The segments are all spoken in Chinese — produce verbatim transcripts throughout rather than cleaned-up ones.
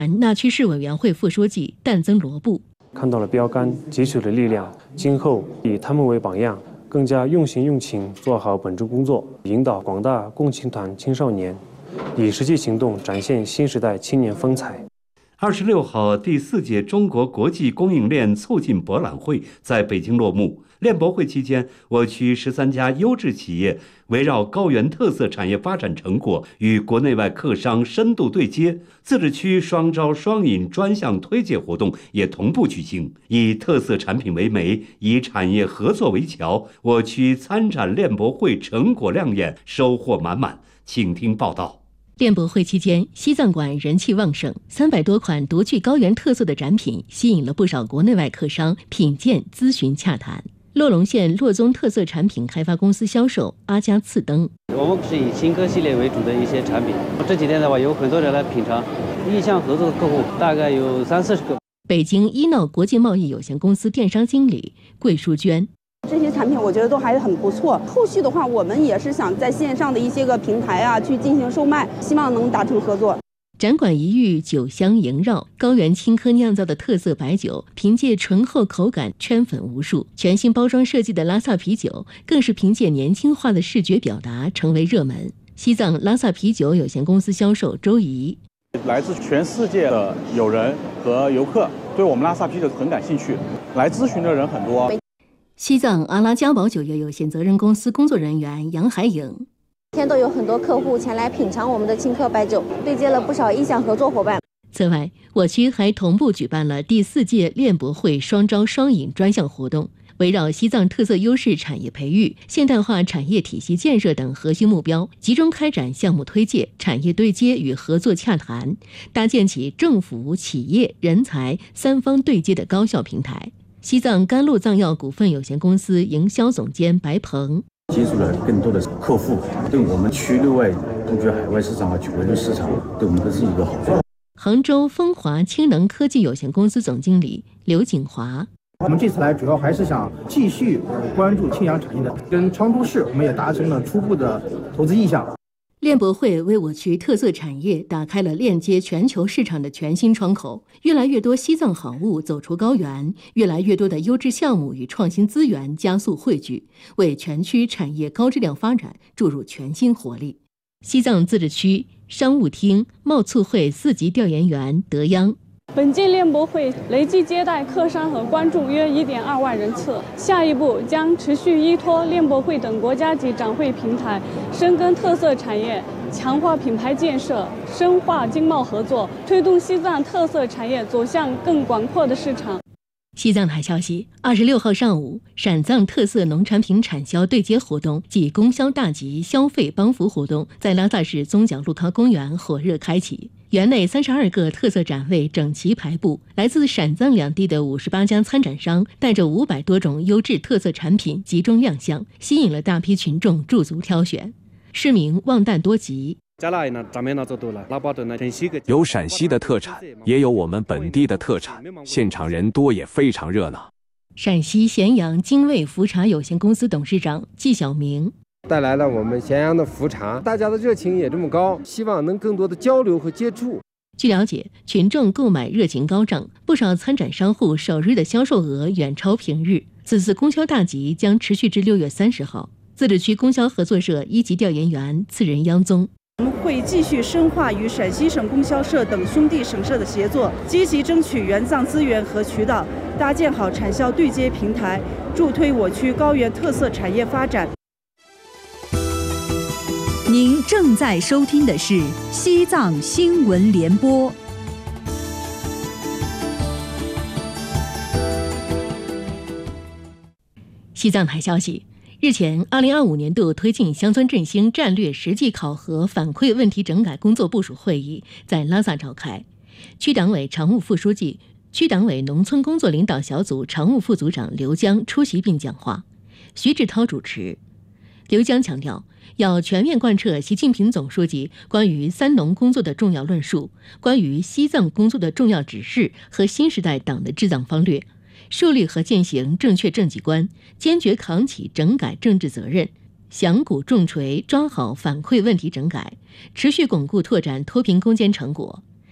纳区市委员会副书记但增罗布看到了标杆汲取了力量，今后以他们为榜样，更加用心用情做好本职工作，引导广大共青团青少年以实际行动展现新时代青年风采。 二十六号，第四届中国国际供应链促进博览会在北京落幕。链博会期间，我区十三家优质企业围绕高原特色产业发展成果与国内外客商深度对接，自治区双招双引专项推介活动也同步举行。以特色产品为媒，以产业合作为桥，我区参展链博会成果亮眼，收获满满。请听报道。 链博会期间，西藏馆人气旺盛，三百多款独具高原特色的展品吸引了不少国内外客商品鉴、咨询、洽谈。洛龙县洛宗特色产品开发公司销售阿加次灯， 我们是以新科系列为主的一些产品。这几天的话，有很多人来品尝，意向合作的客户大概有三四十个。 北京伊闹国际贸易有限公司电商经理桂淑娟。 这些产品我觉得都还是很不错。后续的话，我们也是想在线上的一些个平台啊去进行售卖，希望能达成合作。 展馆一隅酒香萦绕，高原青稞酿造的特色白酒，凭借醇厚口感圈粉无数。全新包装设计的拉萨啤酒，更是凭借年轻化的视觉表达成为热门。西藏拉萨啤酒有限公司销售周怡， 来自全世界的友人和游客对我们拉萨啤酒很感兴趣，来咨询的人很多。 西藏阿拉加堡酒业有限责任公司工作人员杨海颖， 每天都有很多客户前来品尝我们的青稞白酒，对接了不少意向合作伙伴。 此外，我区还同步举办了第四届链博会双招双引专项活动，围绕西藏特色优势产业培育、现代化产业体系建设等核心目标，集中开展项目推介、产业对接与合作洽谈，搭建起政府、企业、人才三方对接的高效平台。西藏甘露藏药股份有限公司营销总监白鹏， 接触了更多的客户，对我们区内外布局海外市场和国内市场，对我们都是一个好处。 杭州风华氢能科技有限公司总经理刘景华， 我们这次来主要还是想继续关注氢氧产业的，跟昌都市我们也达成了初步的投资意向。 链博会为我区特色产业打开了链接全球市场的全新窗口，越来越多西藏好物走出高原，越来越多的优质项目与创新资源加速汇聚，为全区产业高质量发展注入全新活力。西藏自治区商务厅贸促会四级调研员德央， 本届链博会累计接待客商和观众约 一点二万人次，下一步将持续依托链博会等国家级展会平台，深耕特色产业，强化品牌建设，深化经贸合作，推动西藏特色产业走向更广阔的市场。 西藏台消息，二十六号上午，陕藏特色农产品产销对接活动暨供销大集消费帮扶活动在拉萨市宗角路康公园火热开启。园内三十二个特色展位整齐排布，来自陕藏两地的五十八家参展商带着五百多种优质特色产品集中亮相，吸引了大批群众驻足挑选。市民望旦多吉， 有陕西的特产，也有我们本地的特产，现场人多也非常热闹。 陕西咸阳精卫茯茶有限公司董事长季晓明， 带来了我们咸阳的茯茶，大家的热情也这么高，希望能更多的交流和接触。 据了解，群众购买热情高涨，不少参展商户首日的销售额远超平日。此次供销大集将持续至六月三十号。自治区供销合作社一级调研员次仁央宗， 我们会继续深化与陕西省供销社等兄弟省社的协作，积极争取援藏资源和渠道，搭建好产销对接平台，助推我区高原特色产业发展。 您正在收听的是西藏新闻联播。 西藏台消息，日前，二零二五年度推进乡村振兴战略实际考核反馈问题整改工作部署会议在拉萨召开。区党委常务副书记、区党委农村工作领导小组常务副组长刘江出席并讲话，徐志涛主持。刘江强调，要全面贯彻习近平总书记关于三农工作的重要论述，关于西藏工作的重要指示和新时代党的治藏方略，树立和践行正确政绩观，坚决扛起整改政治责任，响鼓重锤抓好反馈问题整改，持续巩固拓展脱贫攻坚成果。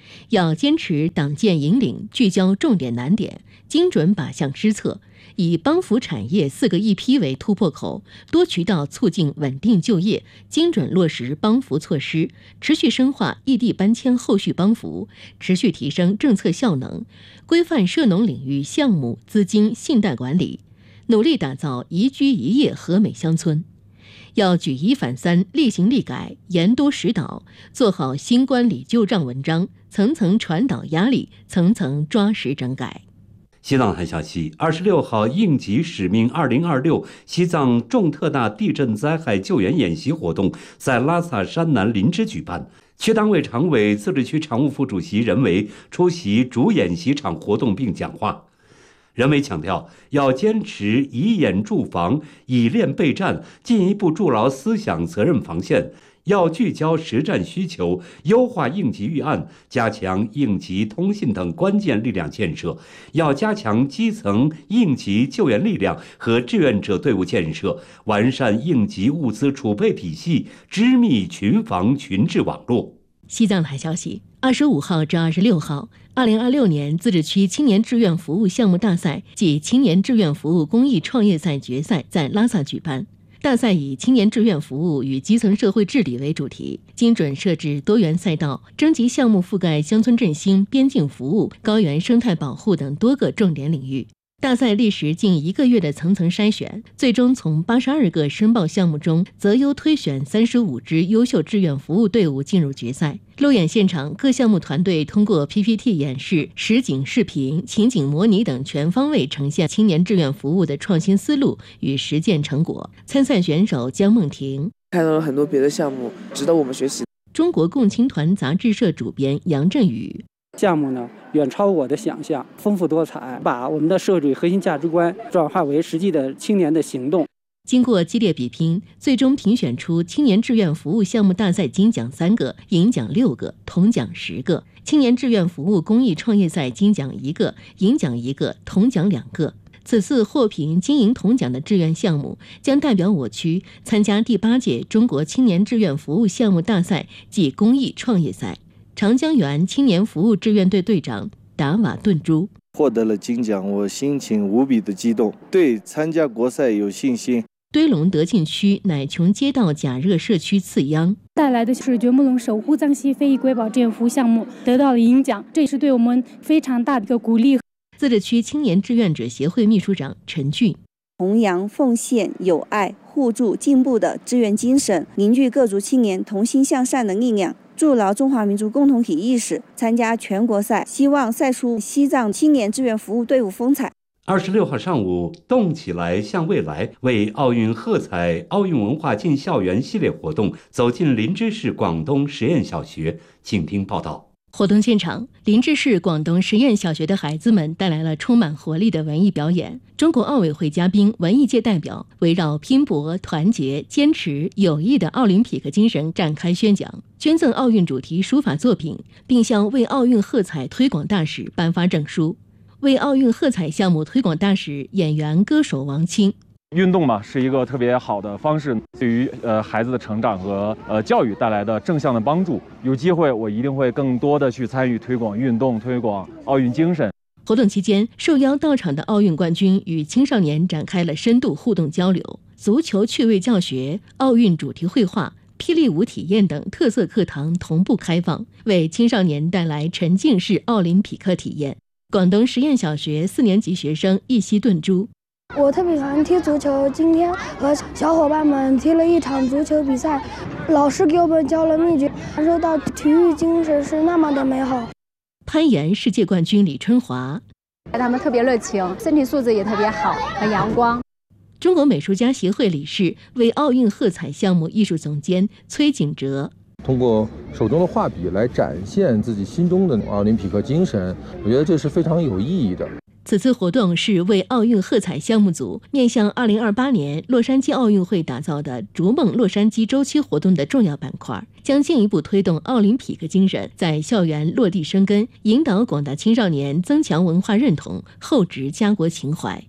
要坚持党建引领，聚焦重点难点，精准靶向施策，以帮扶产业四个一批为突破口，多渠道促进稳定就业，精准落实帮扶措施，持续深化异地搬迁后续帮扶，持续提升政策效能，规范涉农领域项目、资金、信贷管理，努力打造宜居宜业和美乡村。要举一反三，厉行厉改，严督实导，做好新关里旧账文章，层层传导压力，层层抓实整改。 西藏台消息，二十六号应急使命二零二六西藏重特大地震灾害救援演习活动在拉萨山南林芝举办。区党委常委、自治区常务副主席任维出席主演习场活动并讲话。任维强调，要坚持以演驻防、以练备战，进一步筑牢思想责任防线。要聚焦实战需求，优化应急预案，加强应急通信等关键力量建设。要加强基层应急救援力量和志愿者队伍建设，完善应急物资储备体系，织密群防群治网络。 西藏台消息，二十五号至二十六号，二零二六年自治区青年志愿服务项目大赛暨青年志愿服务公益创业赛决赛在拉萨举办。大赛以青年志愿服务与基层社会治理为主题，精准设置多元赛道，征集项目覆盖乡村振兴、边境服务、高原生态保护等多个重点领域。大赛历时近一个月的层层筛选，最终从八十二个申报项目中择优推选三十五支优秀志愿服务队伍进入决赛。路演现场，各项目团队通过 P P T 演示、实景视频、情景模拟等全方位呈现青年志愿服务的创新思路与实践成果。参赛选手江梦婷看到了很多别的项目，值得我们学习。 中国共青团杂志社主编杨振宇。 项目呢远超我的想象，丰富多彩，把我们的社会核心价值观转化为实际的青年的行动。 经过激烈比拼，最终评选出青年志愿服务项目大赛金奖三个，银奖六个，铜奖十个；青年志愿服务公益创业赛金奖一个，银奖一个，铜奖两个。此次获评金银铜奖的志愿项目将代表我区参加第八届中国青年志愿服务项目大赛暨公益创业赛。长江源青年服务志愿队队长达瓦顿珠获得了金奖，我心情无比的激动，对参加国赛有信心。 堆龙德庆区乃琼街道假热社区次央带来的是掘木龙守护藏西非裔瑰宝志愿服务项目得到了银奖，这也是对我们非常大的一个鼓励。 自治区青年志愿者协会秘书长陈俊， 弘扬奉献、友爱、互助、进步的志愿精神，凝聚各族青年同心向善的力量，筑牢中华民族共同体意识，参加全国赛，希望赛出西藏青年志愿服务队伍风采。 二十六号上午，动起来向未来为奥运喝彩奥运文化进校园系列活动走进林芝市广东实验小学，请听报道。 活动现场，林芝市广东实验小学的孩子们带来了充满活力的文艺表演。中国奥委会嘉宾、文艺界代表围绕拼搏、团结、坚持、友谊的奥林匹克精神展开宣讲，捐赠奥运主题书法作品，并向为奥运喝彩推广大使颁发证书。为奥运喝彩项目推广大使、演员歌手王清。 运动嘛，是一个特别好的方式，对于呃孩子的成长和呃教育带来的正向的帮助。有机会，我一定会更多的去参与推广运动，推广奥运精神。 活动期间，受邀到场的奥运冠军与青少年展开了深度互动交流，足球趣味教学、奥运主题绘画、霹雳舞体验等特色课堂同步开放，为青少年带来沉浸式奥林匹克体验。广东实验小学四年级学生一西顿珠。 我特别喜欢踢足球，今天和小伙伴们踢了一场足球比赛，老师给我们教了秘诀，感受到体育精神是那么的美好。 攀岩世界冠军李春华， 他们特别热情，身体素质也特别好，很阳光。 中国美术家协会理事、为奥运喝彩项目艺术总监崔景哲， 通过手中的画笔来展现自己心中的奥林匹克精神，我觉得这是非常有意义的。 此次活动是为奥运喝彩项目组面向二零二八年洛杉矶奥运会打造的逐梦洛杉矶周期活动的重要板块，将进一步推动奥林匹克精神在校园落地生根，引导广大青少年增强文化认同，厚植家国情怀。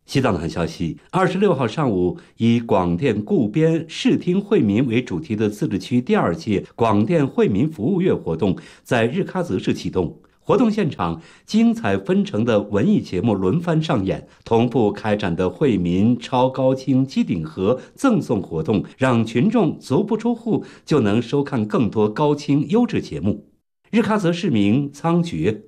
西藏团消息，二十六号上午，以广电固边视听惠民为主题的自治区第二届广电惠民服务月活动在日喀则市启动。活动现场，精彩纷呈的文艺节目轮番上演，同步开展的惠民超高清机顶盒赠送活动，让群众足不出户就能收看更多高清优质节目。日喀则市民仓觉。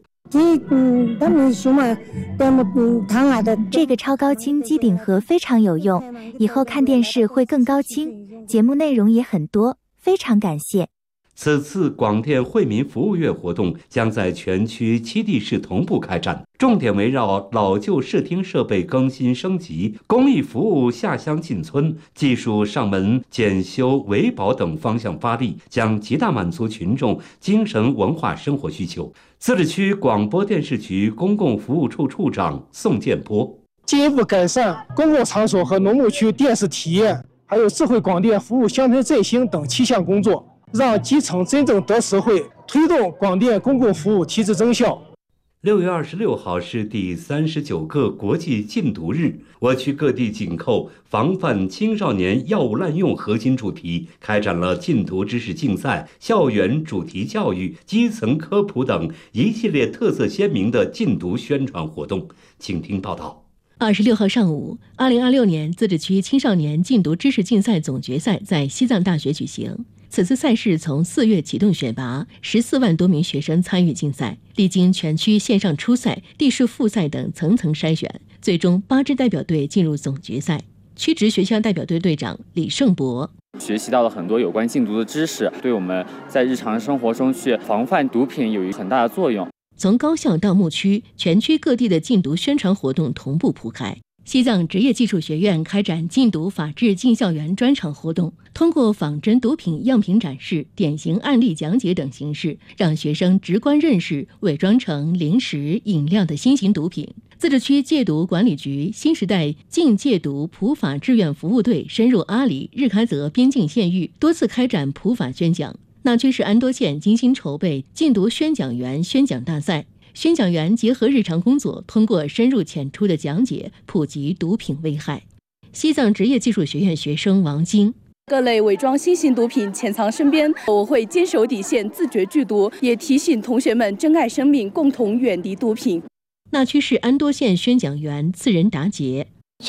这个超高清机顶盒非常有用，以后看电视会更高清，节目内容也很多，非常感谢。 此次广电惠民服务月活动将在全区七地市同步开展，重点围绕老旧视听设备更新升级、公益服务下乡进村、技术上门检修维保等方向发力，将极大满足群众精神文化生活需求。自治区广播电视局公共服务处处长宋建波： 进一步改善公共场所和农牧区电视体验，还有智慧广电服务乡村振兴等七项工作，让基层真正得实惠，推动广电公共服务提质增效。 六月二十六号是第三十九个国际禁毒日，我区各地紧扣防范青少年药物滥用核心主题，开展了禁毒知识竞赛、校园主题教育、基层科普等一系列特色鲜明的禁毒宣传活动。请听报道。 二十六号上午，二零二六年自治区青少年禁毒知识竞赛总决赛在西藏大学举行。此次赛事从四月启动选拔，十四万多名学生参与竞赛，历经全区线上初赛、地市复赛等层层筛选，最终八支代表队进入总决赛。区直学校代表队队长李胜博： 学习到了很多有关禁毒的知识，对我们在日常生活中去防范毒品有一很大的作用。 从高校到牧区，全区各地的禁毒宣传活动同步铺开。西藏职业技术学院开展禁毒法治进校园专场活动，通过仿真毒品样品展示、典型案例讲解等形式，让学生直观认识伪装成零食、饮料的新型毒品。自治区戒毒管理局新时代禁戒毒普法志愿服务队深入阿里、日喀则边境县域，多次开展普法宣讲。那曲市安多县精心筹备禁毒宣讲员宣讲大赛，宣讲员结合日常工作，通过深入浅出的讲解，普及毒品危害。西藏职业技术学院学生王晶： 各类伪装新型毒品潜藏身边，我会坚守底线，自觉拒毒，也提醒同学们珍爱生命，共同远离毒品。 那曲市安多县宣讲员次仁达杰：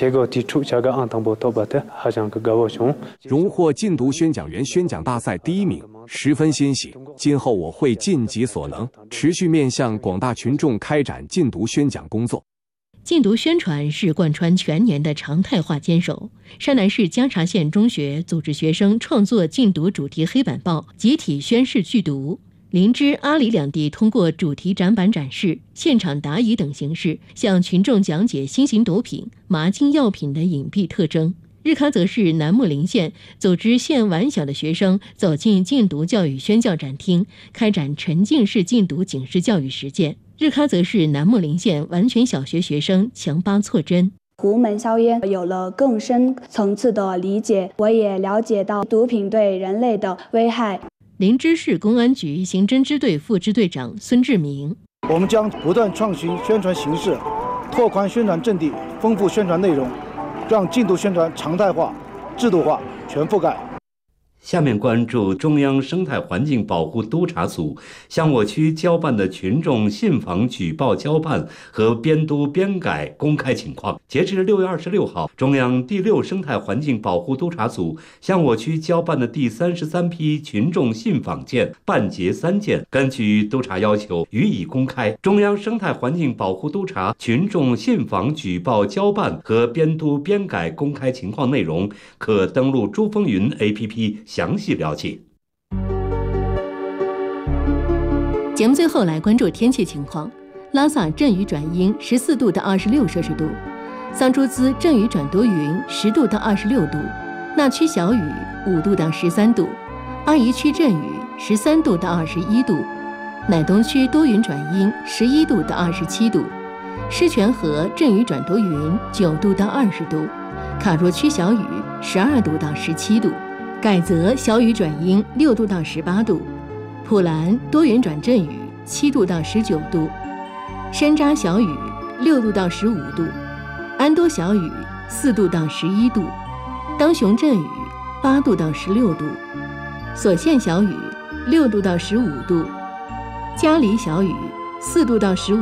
荣获禁毒宣讲员宣讲大赛第一名，十分欣喜。今后我会尽己所能，持续面向广大群众开展禁毒宣讲工作。 禁毒宣传是贯穿全年的常态化坚守。山南市江察县中学组织学生创作禁毒主题黑板报，集体宣誓拒毒。林芝、阿里两地通过主题展板展示、现场答疑等形式，向群众讲解新型毒品、麻精药品的隐蔽特征。日喀则市南木林县组织县晚小的学生走进禁毒教育宣教展厅，开展沉浸式禁毒警示教育实践。日喀则市南木林县完全小学学生强巴错针： 虎门硝烟有了更深层次的理解，我也了解到毒品对人类的危害。 林芝市公安局刑侦支队副支队长孙志明： 我们将不断创新宣传形式，拓宽宣传阵地，丰富宣传内容，让禁毒宣传常态化、制度化、全覆盖。 下面关注中央生态环境保护督察组向我区交办的群众信访举报交办和编督编改公开情况。截至六月二十六号，中央第六生态环境保护督察组向我区交办的第三十三批群众信访件办结三件，根据督察要求予以公开。中央生态环境保护督察群众信访举报交办和编督编改公开情况内容，可登录珠峰云 A P P详细了解。 节目最后来关注天气情况。拉萨阵雨转阴，十四度到二十六摄氏度；桑珠孜阵雨转多云，十度到二十六度；那曲小雨，五度到十三度；阿宜区阵雨，十三度到二十一度；乃东区多云转阴，十一度到二十七度；狮泉河阵雨转多云，九度到二十度；卡若区小雨，十二度到十七度；改则小雨转阴，六度到十八度；普兰多云转阵雨，七度到十九度；山楂小雨，六度到十五度； 安多小雨四度到十一度，当雄阵雨八度到十六度，所县小雨六度到十五度，嘉黎小雨四度到十五。